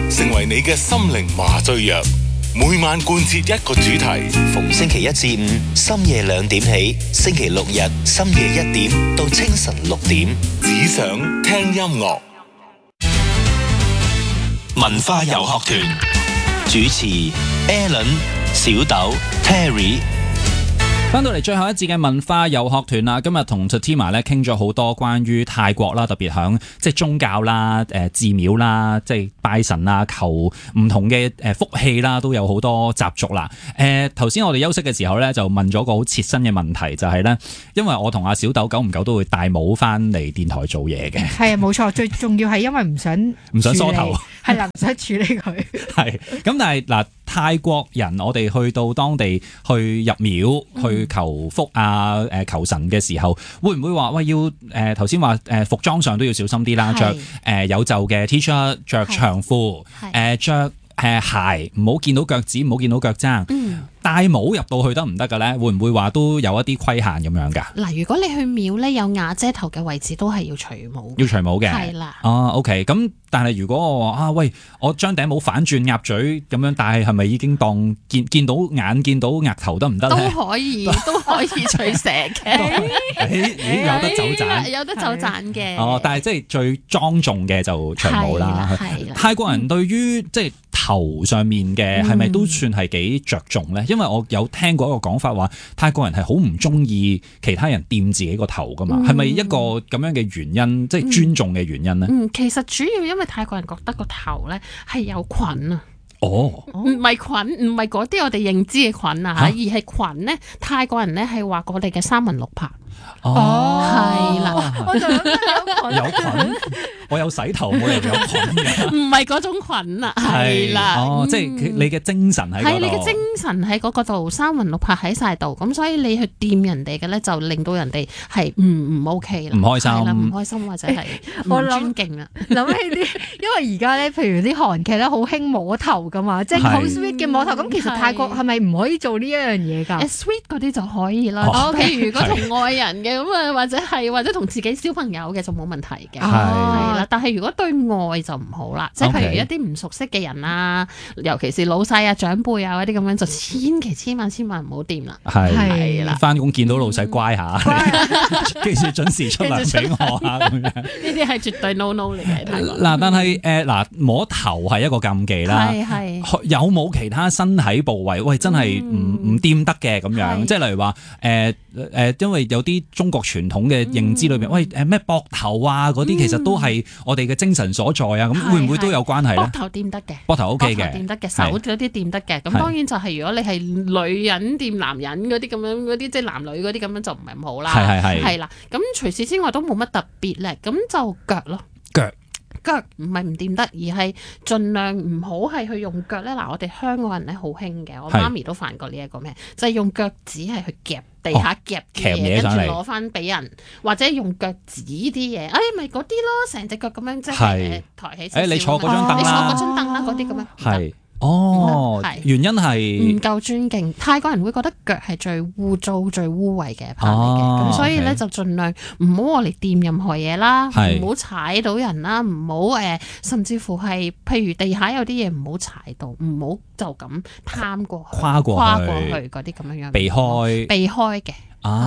成為你嘅心靈麻醉藥。每晚貫徹一個主題， 逢星期一至五深夜2點起，星期六日深夜1點到清晨6點， 只想聽音樂。 文化遊學團主持 Alan、小豆、Terry。 翻到嚟最後一節嘅文化遊學團啦，今日同 Tatima 咧傾咗好多關於泰國啦，特別響即係宗教啦、寺廟啦，即係拜神啊、求唔同嘅福氣啦，都有好多習俗啦。頭先我哋休息嘅時候咧，就問咗個好切身嘅問題，就係咧，因為我同阿小豆久唔久都會戴帽翻嚟電台做嘢嘅。 係啊，冇錯，最重要係因為唔想梳頭， 係啦，唔想處理佢。 係咁，但係嗱。泰國人，我哋去到當地去入廟去求福啊，求神嘅時候，會唔會話喂要頭先話服裝上都要小心啲啦，着有袖嘅 T-shirt， 着長褲，着鞋唔好見到腳趾，唔好見到腳踭。戴帽入到去得唔得嘅咧？會唔會話都有一啲規限咁樣㗎？ 嗱，如果你去廟咧，有瓦遮頭嘅位置都係要除帽。 要除帽嘅。 係啦。 哦，OK，咁但係如果我話喂，我將頂帽反轉鴨嘴咁樣戴，係咪已經當見到眼見到額頭得唔得咧？ 都可以除蛇嘅。 有得走盞。 有得走盞嘅。 哦，但係即係最莊重嘅就除帽啦。 係啦。 泰國人對於即係頭上面嘅係咪都算係幾着重咧？因為我有聽過一個講法話，泰國人係好唔中意其他人掂自己個頭噶嘛，係咪一個咁樣嘅原因，即係尊重嘅原因咧？ 其實主要因為泰國人覺得個頭咧係有菌啊。 哦， 唔係菌，唔係嗰啲我哋認知嘅菌啊，而係菌咧。泰國人咧係話我哋嘅三魂六魄。 哦， 係啦， 我就諗有菌，我有洗頭冇理由有菌嘅， 唔係嗰種菌啊，係啦， 哦，即係你嘅精神喺嗰度， 係你嘅精神喺嗰個度，三魂六魄喺晒度，咁所以你去掂人哋嘅咧，就令到人哋係唔 OK 啦， 唔開心， 唔開心或者係唔尊敬啦。 諗起啲，因為而家咧，譬如啲韓劇咧好興摸頭噶嘛，即係好 sweet 嘅摸頭。咁其實泰國係咪唔可以做呢一樣嘢㗎 ？sweet 嗰啲就可以啦。譬如如果同愛人嘅咁啊，或者同自己小朋友嘅就冇問題嘅，係啦。但係如果對外就唔好啦，即係譬如一啲唔熟悉嘅人啊，尤其是老細啊、長輩啊嗰啲咁樣，就千萬唔好掂啦。 係啦，翻工見到老細乖下，記住準時出糧俾我啊咁樣。呢啲係絕對 no 嚟嘅。 嗱，但係摸頭係一個禁忌啦。有冇其他身體部位喂真係唔掂得嘅咁樣？即係例如話因為有啲中國傳統嘅認知裏邊，喂咩膊頭啊嗰啲，其實都係我哋嘅精神所在啊。咁會唔會都有關係咧？ 膊頭掂得嘅， 膊頭 OK 嘅， 掂得嘅，手嗰啲掂得嘅。咁當然就係如果你係女人掂男人嗰啲咁樣嗰啲，即係男女嗰啲咁樣就唔係咁好啦。係啦。咁除此之外都冇乜特別咧。咁就腳咯，腳唔係唔掂得，而係盡量唔好係去用腳咧。嗱，我哋香港人咧好興嘅，我媽咪都犯過呢一個咩，就係用腳趾係去夾地下夾嘢，跟住攞翻俾人，或者用腳趾啲嘢，咪嗰啲咯，成隻腳咁樣即係抬起少少。 你坐嗰張凳啦， 你坐嗰張凳啦，嗰啲咁樣。 係。哦，原因係唔夠尊敬，泰國人會覺得腳係最污糟、最污穢嘅 part 嚟嘅，咁所以咧就盡量唔好我嚟掂任何嘢啦，唔好踩到人啦，唔好甚至乎係譬如地下有啲嘢唔好踩到，唔好就咁貪過去、跨過去嗰啲咁樣樣，避開嘅。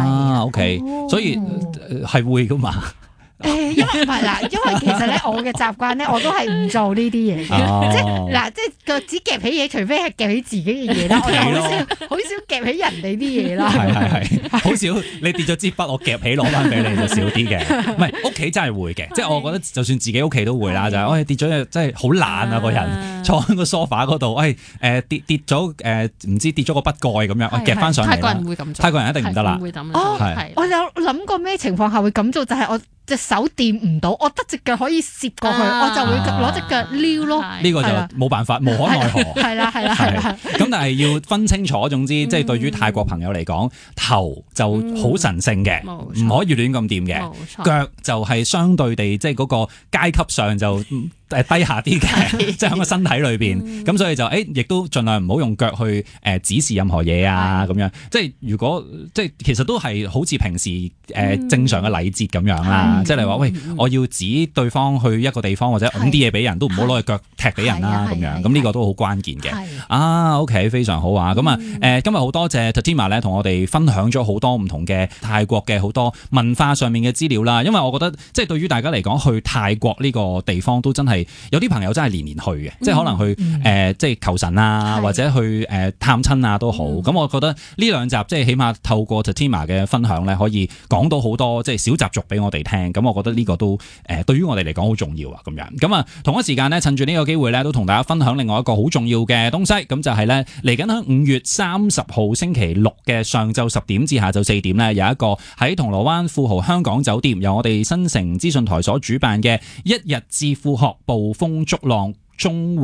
OK， 所以係會噶嘛。 因為唔係啦，因為其實咧我嘅習慣咧，我都係唔做呢啲嘢嘅，即係腳趾夾起嘢，除非係夾起自己嘅嘢啦，我就好少夾起人哋啲嘢啦。 係，好少你跌咗支筆，我夾起攞翻俾你就少啲嘅。唔係屋企真係會嘅，即係我覺得就算自己屋企都會啦，就係跌咗嘢真係好懶啊個人，坐喺個 sofa 嗰度，跌咗唔知跌咗個筆蓋咁樣，夾翻上嚟。 泰國人會咁做， 泰國人一定唔得啦。 我有諗過咩情況下會咁做，就係我隻手掂唔到，我得隻腳可以攝過去，我就會攞隻腳撩咯。呢個就冇辦法，無可奈何。 係啦。 咁但係要分清楚，總之即係對於泰國朋友嚟講，頭就好神聖嘅，唔可以亂咁掂嘅。腳就係相對地，即係嗰個階級上就低下啲嘅，即係喺個身體裏邊。咁所以就亦都盡量唔好用腳去指示任何嘢啊咁樣。即係如果即係其實都係好似平時正常嘅禮節咁樣啦。 嘛，即係你話喂，我要指對方去一個地方或者揞啲嘢俾人都唔好攞隻腳踢俾人啦咁樣，咁呢個都好關鍵嘅。OK 非常好啊，咁今日好多謝 Tatima 咧同我哋分享咗好多唔同嘅泰國嘅好多文化上面嘅資料啦，因為我覺得即係對於大家嚟講去泰國呢個地方都真係有啲朋友真係年年去嘅，即係可能去即係求神啊或者去探親啊都好，咁我覺得呢兩集即係起碼透過 Tatima 嘅分享咧，可以講到好多即係小習俗俾我哋聽，咁我覺得呢個都對於我哋嚟講好重要啊咁樣。咁啊同一時間咧，趁住呢個機會咧，都同大家分享另外一個好重要嘅東西，咁就係咧嚟緊喺5月30號星期六嘅上晝10點至下晝4點咧，有一個喺銅鑼灣富豪香港酒店由我哋新城資訊台所主辦嘅一日致富學捕風捉浪中